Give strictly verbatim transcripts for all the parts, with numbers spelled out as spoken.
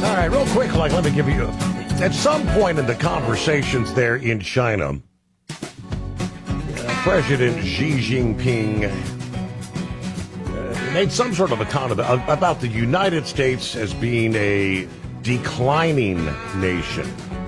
All right, real quick, like, let me give you, at some point in the conversations there in China, uh, President Xi Jinping uh, made some sort of a comment about the United States as being a declining nation.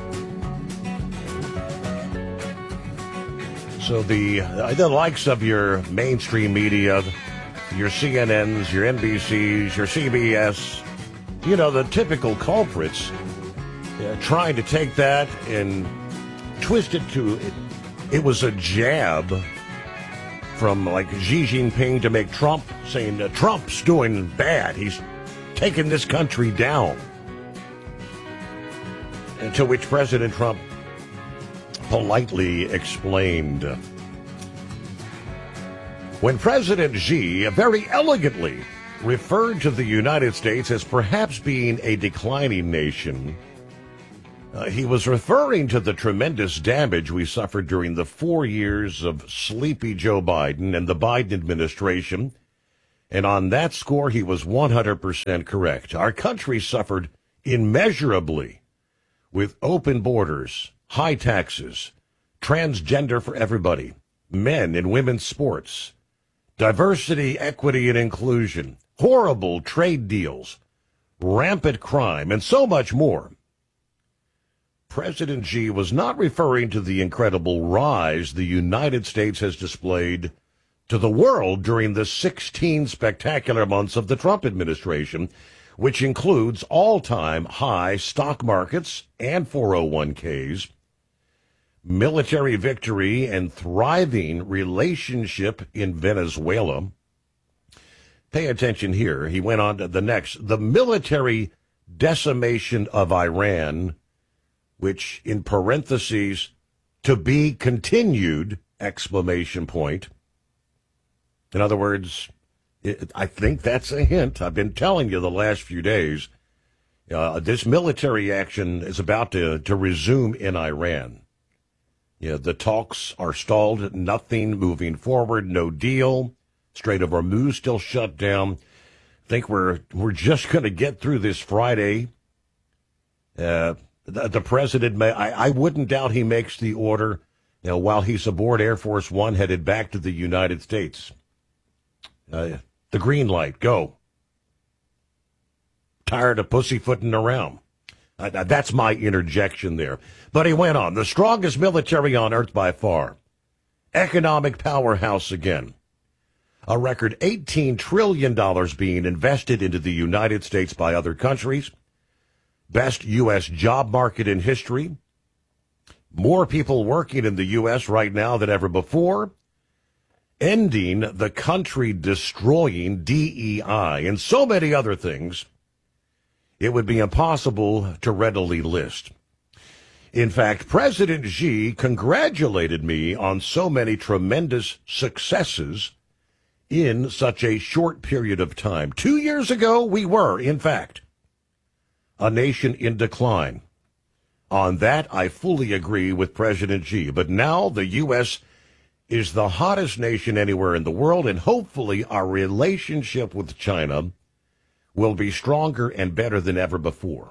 So the, uh, the likes of your mainstream media, your C N Ns, your N B Cs, your C B S, you know, the typical culprits, uh, trying to take that and twist it to, it, it was a jab from like Xi Jinping to make Trump, saying uh, Trump's doing bad. He's taking this country down. And to which President Trump politely explained. When President Xi very elegantly referred to the United States as perhaps being a declining nation, uh, he was referring to the tremendous damage we suffered during the four years of sleepy Joe Biden and the Biden administration. And on that score, he was one hundred percent correct. Our country suffered immeasurably with open borders, high taxes, transgender for everybody, men and women's sports, diversity, equity, and inclusion, horrible trade deals, rampant crime, and so much more. President Xi was not referring to the incredible rise the United States has displayed to the world during the sixteen spectacular months of the Trump administration, which includes all-time high stock markets and four oh one k's, military victory and thriving relationship in Venezuela. Pay attention here. He went on to the next. The military decimation of Iran, which in parentheses, to be continued, exclamation point. In other words, it, I think that's a hint. I've been telling you the last few days, uh, this military action is about to, to resume in Iran. Yeah, the talks are stalled, nothing moving forward, no deal. Strait of Hormuz still shut down. Think we're we're just going to get through this Friday. Uh, the, the president may, I, I wouldn't doubt he makes the order, you know, while he's aboard Air Force One headed back to the United States. Uh, the green light, go. Tired of pussyfooting around. Uh, that's my interjection there. But he went on. The strongest military on earth by far. Economic powerhouse again. A record eighteen trillion dollars being invested into the United States by other countries. Best U S job market in history. More people working in the U S right now than ever before. Ending the country destroying D E I and so many other things it would be impossible to readily list. In fact, President Xi congratulated me on so many tremendous successes in such a short period of time. Two years ago, we were, in fact, a nation in decline. On that, I fully agree with President Xi. But now the U S is the hottest nation anywhere in the world, and hopefully our relationship with China will be stronger and better than ever before.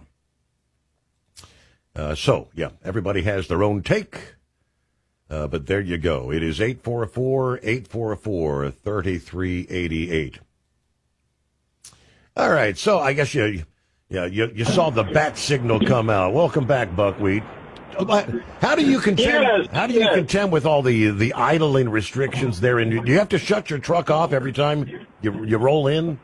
Uh, so, yeah, everybody has their own take, uh, but there you go. It is eight four four, eight four four, three three eight eight. All right, so I guess you, yeah, you, you saw the bat signal come out. Welcome back, Buckwheat. How do you contend? Yes, how do you yes. contend with all the the idling restrictions there? And do you have to shut your truck off every time you you roll in?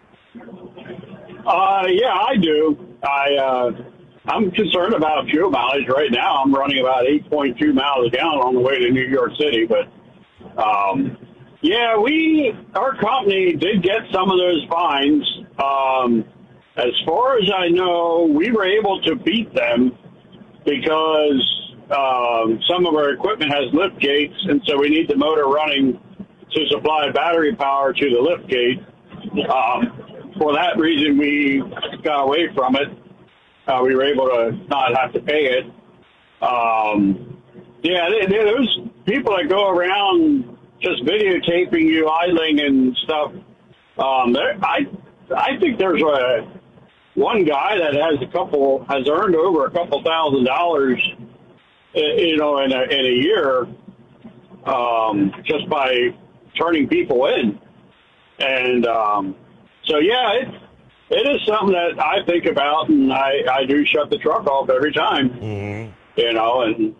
Uh, yeah, I do. I, uh, I'm concerned about fuel mileage right now. I'm running about eight point two miles a gallon on the way to New York City. But, um, yeah, we, our company did get some of those fines. Um, as far as I know, we were able to beat them because um, some of our equipment has lift gates, and so we need the motor running to supply battery power to the lift gate. Um, For that reason, we got away from it. Uh, we were able to not have to pay it. Um, yeah, they, they, there's people that go around just videotaping you idling and stuff. Um, I I think there's a one guy that has a couple has earned over a couple thousand dollars, you know, in a, in a year, um, just by turning people in. And um, so, yeah, it it is something that I think about, and I, I do shut the truck off every time, mm-hmm. you know. And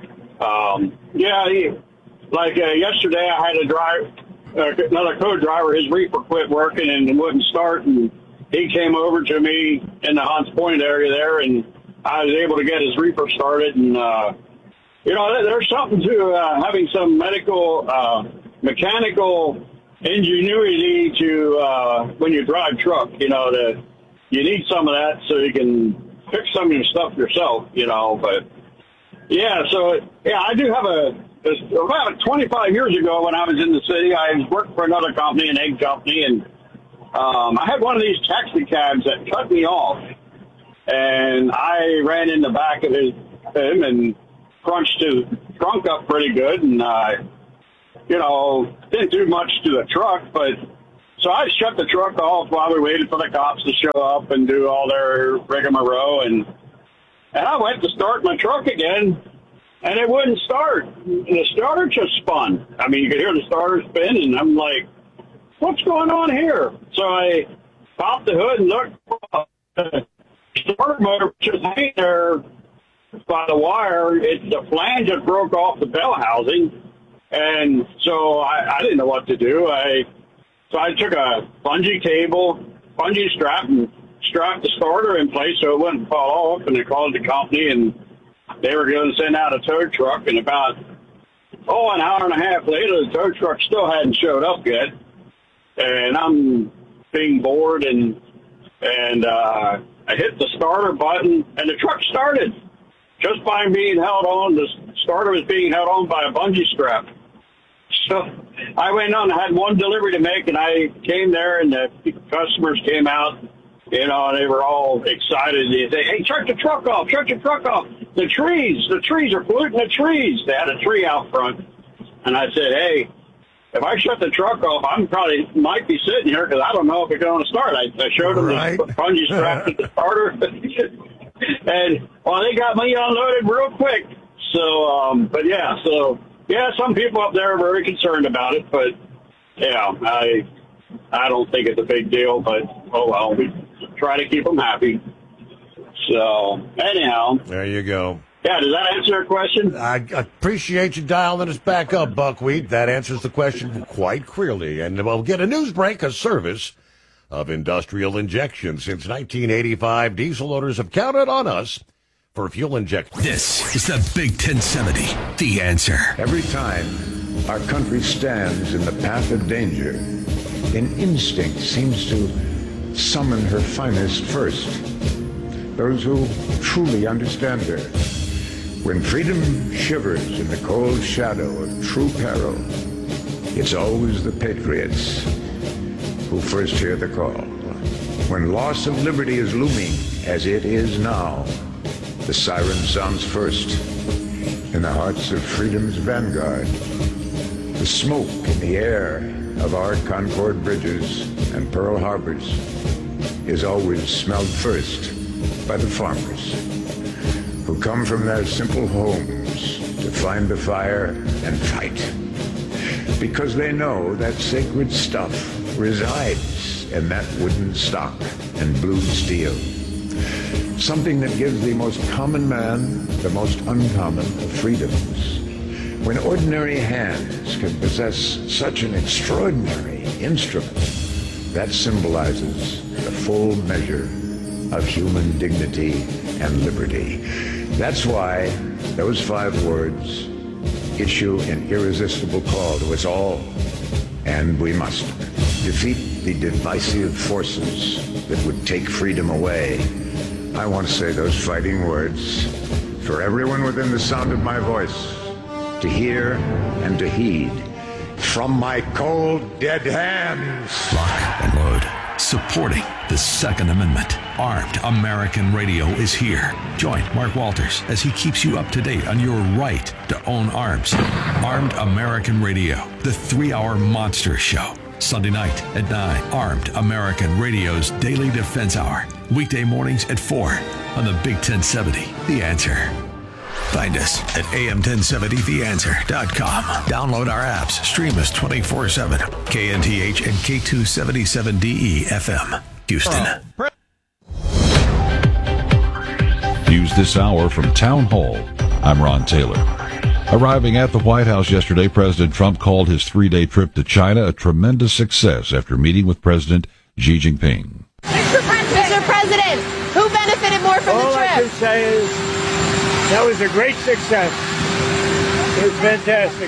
um, yeah, he, like uh, yesterday, I had a drive uh, another co-driver. His reefer quit working and wouldn't start, and he came over to me in the Hunts Point area there, and I was able to get his reefer started. And, uh, you know, there's something to uh, having some medical, uh, mechanical ingenuity to uh, when you drive truck, you know, that you need some of that so you can fix some of your stuff yourself, you know. But, yeah, so, yeah, I do have a, about twenty-five years ago when I was in the city, I worked for another company, an egg company, and Um, I had one of these taxi cabs that cut me off, and I ran in the back of his, him and crunched his trunk up pretty good, and I, uh, you know, didn't do much to the truck, but so I shut the truck off while we waited for the cops to show up and do all their rigmarole, and and I went to start my truck again, and it wouldn't start. And the starter just spun. I mean, you could hear the starter spin, and I'm like, what's going on here? So I popped the hood and looked. The starter motor just hanging there by the wire. It, the flange had broke off the bell housing, and so I, I didn't know what to do. I so I took a bungee cable, bungee strap, and strapped the starter in place so it wouldn't fall off. And I called the company, and they were going to send out a tow truck. And about oh, an hour and a half later, the tow truck still hadn't showed up yet. And I'm being bored, and and uh, I hit the starter button, and the truck started just by being held on. The starter was being held on by a bungee strap. So I went on and had one delivery to make, and I came there, and the customers came out, you know, and they were all excited. They say, "Hey, shut the truck off! Shut your truck off! The trees, the trees are polluting the trees." They had a tree out front, and I said, "Hey, if I shut the truck off, I'm probably might be sitting here because I don't know if it's going to start." I, I showed them right. the bungee strap to the starter, and well, they got me unloaded real quick. So, um, but yeah, so yeah, some people up there are very concerned about it, but yeah, I I don't think it's a big deal. But oh well, we try to keep them happy. So anyhow, there you go. Yeah, does that answer your question? I appreciate you dialing us back up, Buckwheat. That answers the question quite clearly. And we'll get a news break, a service of Industrial Injection. Since nineteen eighty-five, diesel owners have counted on us for fuel injection. This is the Big ten seventy, The Answer. Every time our country stands in the path of danger, an instinct seems to summon her finest first. Those who truly understand her. When freedom shivers in the cold shadow of true peril, it's always the patriots who first hear the call. When loss of liberty is looming, as it is now, the siren sounds first in the hearts of freedom's vanguard. The smoke in the air of our Concord bridges and Pearl Harbors is always smelled first by the farmers who come from their simple homes to find the fire and fight, because they know that sacred stuff resides in that wooden stock and blue steel, something that gives the most common man the most uncommon of freedoms. When ordinary hands can possess such an extraordinary instrument, that symbolizes the full measure of human dignity and liberty. That's why those five words issue an irresistible call to us all, and we must defeat the divisive forces that would take freedom away. I want to say those fighting words for everyone within the sound of my voice to hear and to heed from my cold, dead hands. Lock and load. Supporting the Second Amendment. Armed American Radio is here. Join Mark Walters as he keeps you up to date on your right to own arms. Armed American Radio, the three-hour monster show. Sunday night at nine, Armed American Radio's Daily Defense Hour. Weekday mornings at four on the Big ten seventy, The Answer. Find us at A M ten seventy the answer dot com. Download our apps. Stream us twenty-four seven. K N T H and K two seventy-seven D E F M. Houston. News this hour from Town Hall. I'm Ron Taylor. Arriving at the White House yesterday, President Trump called his three-day trip to China a tremendous success after meeting with President Xi Jinping. Mister President, who benefited more from All the trip? All I can say is that was a great success. It was fantastic.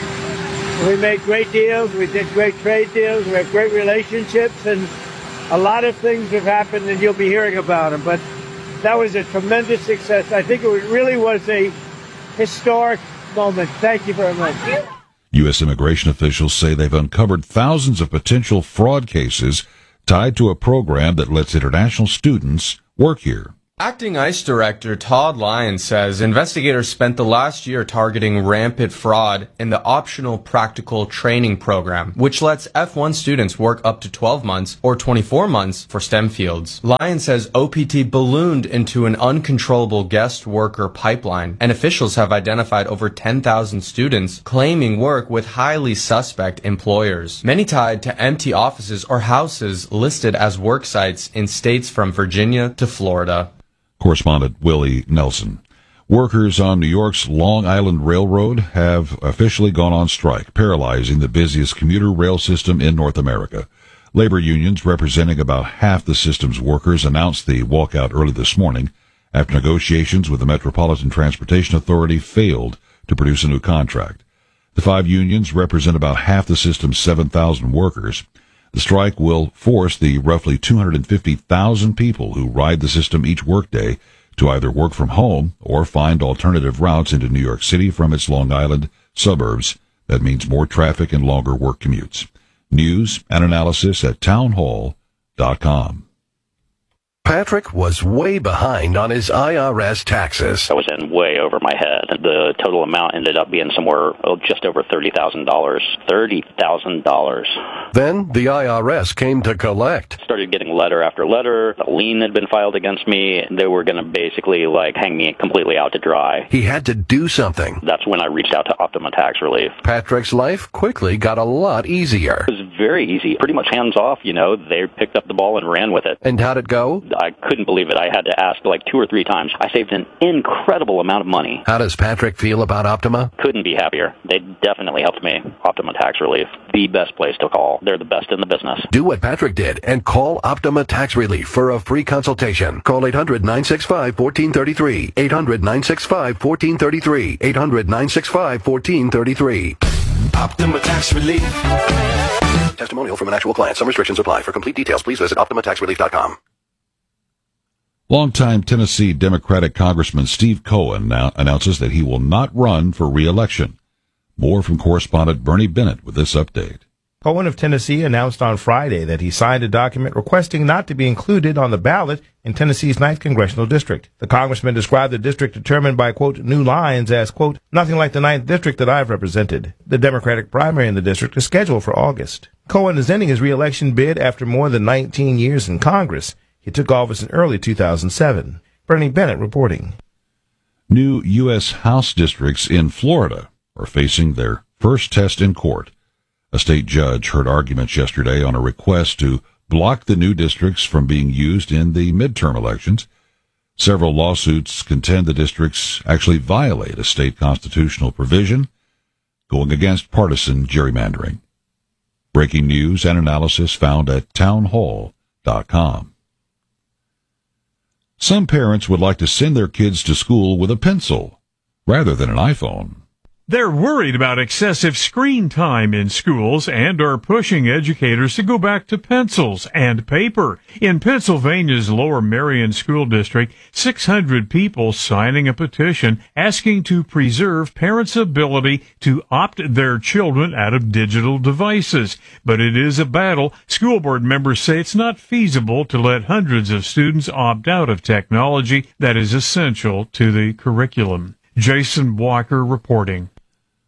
We made great deals. We did great trade deals. We have great relationships, and a lot of things have happened, and you'll be hearing about them. But that was a tremendous success. I think it really was a historic moment. Thank you very much. U S immigration officials say they've uncovered thousands of potential fraud cases tied to a program that lets international students work here. Acting ICE Director Todd Lyons says investigators spent the last year targeting rampant fraud in the optional practical training program, which lets F one students work up to twelve months or twenty-four months for STEM fields. Lyons says O P T ballooned into an uncontrollable guest worker pipeline, and officials have identified over ten thousand students claiming work with highly suspect employers, many tied to empty offices or houses listed as work sites in states from Virginia to Florida. Correspondent Willie Nelson. Workers on New York's Long Island Railroad have officially gone on strike, paralyzing the busiest commuter rail system in North America. Labor unions representing about half the system's workers announced the walkout early this morning after negotiations with the Metropolitan Transportation Authority failed to produce a new contract. The five unions represent about half the system's seven thousand workers. The strike will force the roughly two hundred fifty thousand people who ride the system each workday to either work from home or find alternative routes into New York City from its Long Island suburbs. That means more traffic and longer work commutes. News and analysis at town hall dot com. Patrick was way behind on his I R S taxes. I was in way over my head. The total amount ended up being somewhere oh, just over thirty thousand dollars. thirty thousand dollars. Then the I R S came to collect. Started getting letter after letter. A lien had been filed against me. They were going to basically like hang me completely out to dry. He had to do something. That's when I reached out to Optima Tax Relief. Patrick's life quickly got a lot easier. It was very easy. Pretty much hands off, you know. They picked up the ball and ran with it. And how'd it go? I couldn't believe it. I had to ask like two or three times. I saved an incredible amount of money. How does Patrick feel about Optima? Couldn't be happier. They definitely helped me. Optima Tax Relief, the best place to call. They're the best in the business. Do what Patrick did and call Optima Tax Relief for a free consultation. Call eight hundred nine six five one four three three. eight hundred nine six five one four three three. eight hundred nine six five one four three three. Optima Tax Relief. Testimonial from an actual client. Some restrictions apply. For complete details, please visit optima tax relief dot com. Longtime Tennessee Democratic Congressman Steve Cohen now announces that he will not run for re-election. More from correspondent Bernie Bennett with this update. Cohen of Tennessee announced on Friday that he signed a document requesting not to be included on the ballot in Tennessee's ninth Congressional District. The congressman described the district determined by, quote, new lines as, quote, nothing like the ninth District that I've represented. The Democratic primary in the district is scheduled for August. Cohen is ending his re-election bid after more than nineteen years in Congress. He took office in early two thousand seven. Bernie Bennett reporting. New U S House districts in Florida are facing their first test in court. A state judge heard arguments yesterday on a request to block the new districts from being used in the midterm elections. Several lawsuits contend the districts actually violate a state constitutional provision going against partisan gerrymandering. Breaking news and analysis found at town hall dot com. Some parents would like to send their kids to school with a pencil rather than an iPhone. They're worried about excessive screen time in schools and are pushing educators to go back to pencils and paper. In Pennsylvania's Lower Merion School District, six hundred people signing a petition asking to preserve parents' ability to opt their children out of digital devices. But it is a battle. School board members say it's not feasible to let hundreds of students opt out of technology that is essential to the curriculum. Jason Walker reporting.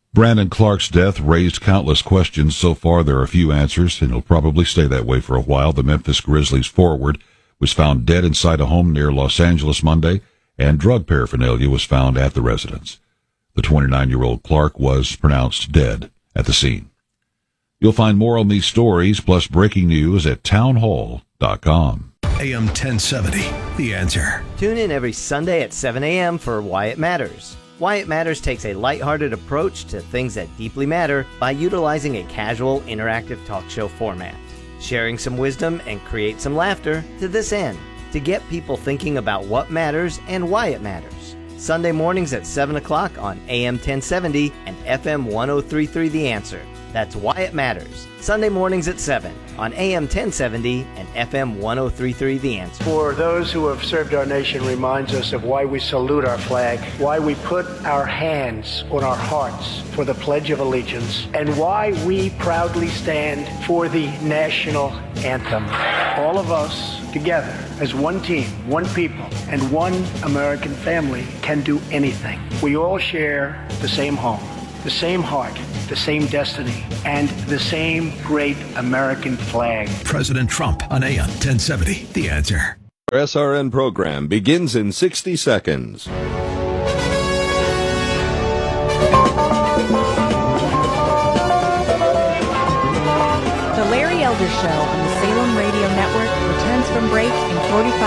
Brandon Clark's death raised countless questions. So far, there are a few answers, and it'll probably stay that way for a while. The Memphis Grizzlies forward was found dead inside a home near Los Angeles Monday, and drug paraphernalia was found at the residence. The twenty-nine-year-old Clark was pronounced dead at the scene. You'll find more on these stories, plus breaking news at townhall dot com. A M ten seventy, The Answer. Tune in every Sunday at seven a.m. for Why It Matters. Why It Matters takes a lighthearted approach to things that deeply matter by utilizing a casual, interactive talk show format, sharing some wisdom and create some laughter to this end, to get people thinking about what matters and why it matters. Sunday mornings at seven o'clock on A M ten seventy and F M ten thirty-three The Answer. That's Why It Matters. Sunday mornings at seven on A M ten seventy and F M ten thirty-three The Answer. For those who have served our nation reminds us of why we salute our flag, why we put our hands on our hearts for the Pledge of Allegiance, and why we proudly stand for the national anthem. All of us together as one team, one people, and one American family can do anything. We all share the same home, the same heart, the same destiny, and the same great American flag. President Trump on A M ten seventy, The Answer. Our S R N program begins in sixty seconds. The Larry Elder Show on the Salem Radio Network returns from break in forty-five